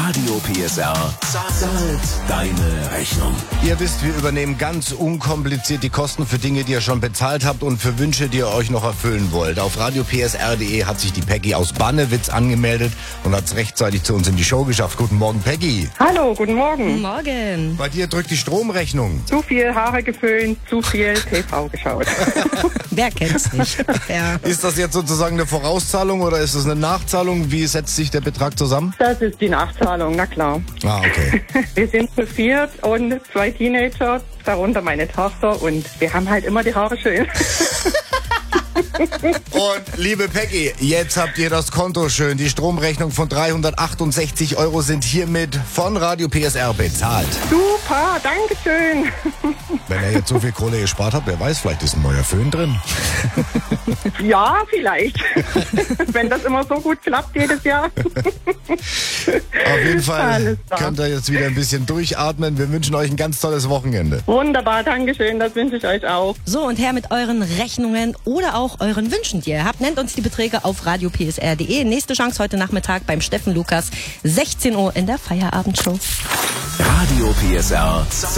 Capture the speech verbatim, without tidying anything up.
Radio P S R zahlt deine Rechnung. Ihr wisst, wir übernehmen ganz unkompliziert die Kosten für Dinge, die ihr schon bezahlt habt und für Wünsche, die ihr euch noch erfüllen wollt. Auf radio p s r punkt d e hat sich die Peggy aus Bannewitz angemeldet und hat es rechtzeitig zu uns in die Show geschafft. Guten Morgen, Peggy. Hallo, guten Morgen. Guten Morgen. Bei dir drückt die Stromrechnung. Zu viel Haare geföhnt, zu viel T V geschaut. Wer kennt's nicht? Ja. Ist das jetzt sozusagen eine Vorauszahlung oder ist das eine Nachzahlung? Wie setzt sich der Betrag zusammen? Das ist die Nachzahlung, na klar. Ah, okay. Wir sind zu viert und zwei Teenager, darunter meine Tochter, und wir haben halt immer die Haare schön. Und liebe Peggy, jetzt habt ihr das Konto schön. Die Stromrechnung von dreihundertachtundsechzig Euro sind hiermit von Radio P S R bezahlt. Super, Dankeschön. Wenn ihr jetzt so viel Kohle gespart habt, wer weiß, vielleicht ist ein neuer Föhn drin. Ja, vielleicht. Wenn das immer so gut klappt jedes Jahr. Auf jeden Fall Alles klar. könnt ihr jetzt wieder ein bisschen durchatmen. Wir wünschen euch ein ganz tolles Wochenende. Wunderbar, Dankeschön, das wünsche ich euch auch. So, und her mit euren Rechnungen oder auch euren Wünschen, die ihr habt. Nennt uns die Beträge auf radio p s r punkt d e. Nächste Chance heute Nachmittag beim Steffen Lukas, sechzehn Uhr in der Feierabendshow. Radio P S R